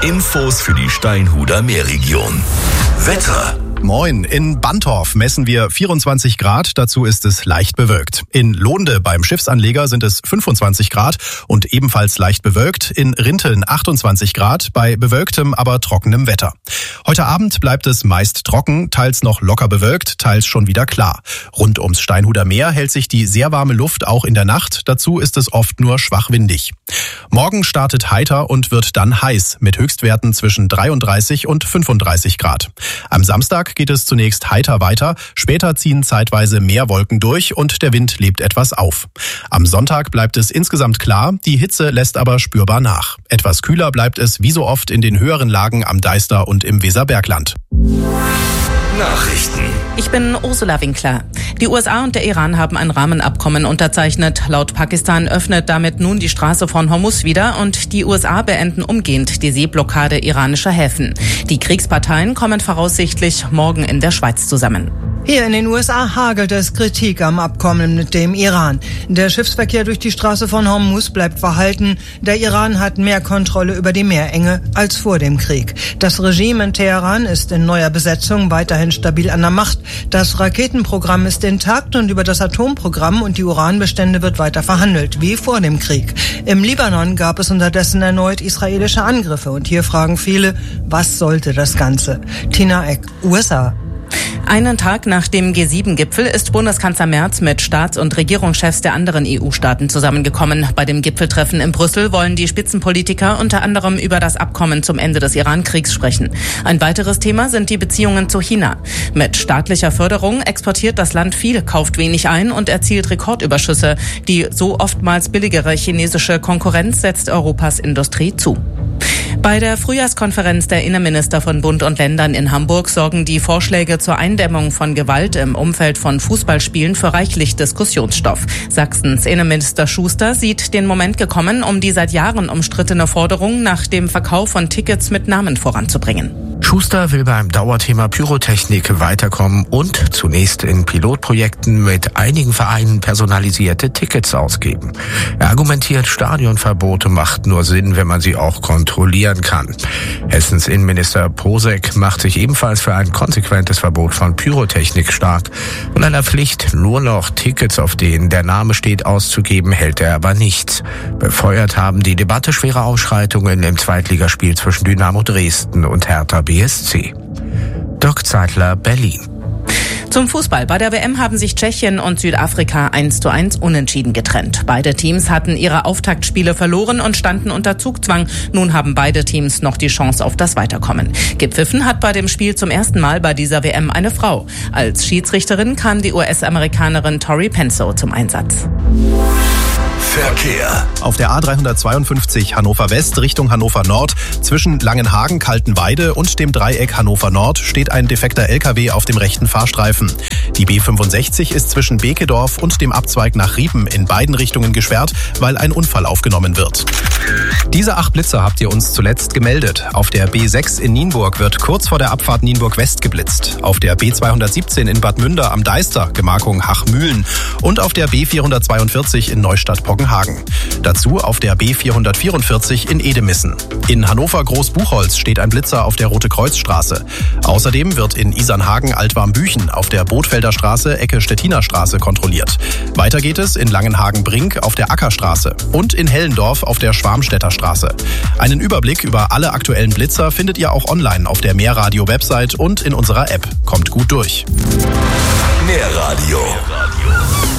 Infos für die Steinhuder Meerregion. Wetter. Moin, in Bantorf messen wir 24 Grad, dazu ist es leicht bewölkt. In Lohnde beim Schiffsanleger sind es 25 Grad und ebenfalls leicht bewölkt. In Rinteln 28 Grad bei bewölktem, aber trockenem Wetter. Heute Abend bleibt es meist trocken, teils noch locker bewölkt, teils schon wieder klar. Rund ums Steinhuder Meer hält sich die sehr warme Luft auch in der Nacht, dazu ist es oft nur schwach windig. Morgen startet heiter und wird dann heiß, mit Höchstwerten zwischen 33 und 35 Grad. Am Samstag geht es zunächst heiter weiter, später ziehen zeitweise mehr Wolken durch und der Wind lebt etwas auf. Am Sonntag bleibt es insgesamt klar, die Hitze lässt aber spürbar nach. Etwas kühler bleibt es wie so oft in den höheren Lagen am Deister und im Weserbergland. Nachrichten. Ich bin Ursula Winkler. Die USA und der Iran haben ein Rahmenabkommen unterzeichnet. Laut Pakistan öffnet damit nun die Straße von Hormuz wieder und die USA beenden umgehend die Seeblockade iranischer Häfen. Die Kriegsparteien kommen voraussichtlich morgen in der Schweiz zusammen. Hier in den USA hagelt es Kritik am Abkommen mit dem Iran. Der Schiffsverkehr durch die Straße von Hormuz bleibt verhalten. Der Iran hat mehr Kontrolle über die Meerenge als vor dem Krieg. Das Regime in Teheran ist in neuer Besetzung weiterhin stabil an der Macht. Das Raketenprogramm ist intakt und über das Atomprogramm und die Uranbestände wird weiter verhandelt, wie vor dem Krieg. Im Libanon gab es unterdessen erneut israelische Angriffe. Und hier fragen viele, was sollte das Ganze? Tina Eck, USA. Einen Tag nach dem G7-Gipfel ist Bundeskanzler Merz mit Staats- und Regierungschefs der anderen EU-Staaten zusammengekommen. Bei dem Gipfeltreffen in Brüssel wollen die Spitzenpolitiker unter anderem über das Abkommen zum Ende des Iran-Kriegs sprechen. Ein weiteres Thema sind die Beziehungen zu China. Mit staatlicher Förderung exportiert das Land viel, kauft wenig ein und erzielt Rekordüberschüsse. Die so oftmals billigere chinesische Konkurrenz setzt Europas Industrie zu. Bei der Frühjahrskonferenz der Innenminister von Bund und Ländern in Hamburg sorgen die Vorschläge zur Eindämmung von Gewalt im Umfeld von Fußballspielen für reichlich Diskussionsstoff. Sachsens Innenminister Schuster sieht den Moment gekommen, um die seit Jahren umstrittene Forderung nach dem Verkauf von Tickets mit Namen voranzubringen. Schuster will beim Dauerthema Pyrotechnik weiterkommen und zunächst in Pilotprojekten mit einigen Vereinen personalisierte Tickets ausgeben. Er argumentiert, Stadionverbote macht nur Sinn, wenn man sie auch kontrollieren kann. Hessens Innenminister Posek macht sich ebenfalls für ein konsequentes Verbot von Pyrotechnik stark. Von einer Pflicht, nur noch Tickets, auf denen der Name steht, auszugeben, hält er aber nichts. Befeuert haben die Debatte schwere Ausschreitungen im Zweitligaspiel zwischen Dynamo Dresden und Hertha BSC. Dirk Zeitler, Berlin. Zum Fußball. Bei der WM haben sich Tschechien und Südafrika 1:1 unentschieden getrennt. Beide Teams hatten ihre Auftaktspiele verloren und standen unter Zugzwang. Nun haben beide Teams noch die Chance auf das Weiterkommen. Gepfiffen hat bei dem Spiel zum ersten Mal bei dieser WM eine Frau. Als Schiedsrichterin kam die US-Amerikanerin Tori Penso zum Einsatz. Verkehr. Auf der A352 Hannover West Richtung Hannover Nord zwischen Langenhagen, Kaltenweide und dem Dreieck Hannover Nord steht ein defekter LKW auf dem rechten Fahrstreifen. Die B65 ist zwischen Bekedorf und dem Abzweig nach Riepen in beiden Richtungen gesperrt, weil ein Unfall aufgenommen wird. Diese 8 Blitzer habt ihr uns zuletzt gemeldet. Auf der B6 in Nienburg wird kurz vor der Abfahrt Nienburg West geblitzt. Auf der B217 in Bad Münder am Deister, Gemarkung Hachmühlen. Und auf der B442 in Neustadt-Poggenhagen. Dazu auf der B444 in Edemissen. In Hannover Großbuchholz steht ein Blitzer auf der Rote-Kreuz-Straße. Außerdem wird in Isernhagen Altwarmbüchen auf der Bootfelder Straße Ecke Stettiner Straße kontrolliert. Weiter geht es in Langenhagen-Brink auf der Ackerstraße und in Hellendorf auf der Schwarmstädter Straße. Einen Überblick über alle aktuellen Blitzer findet ihr auch online auf der Meerradio-Website und in unserer App. Kommt gut durch. Meerradio.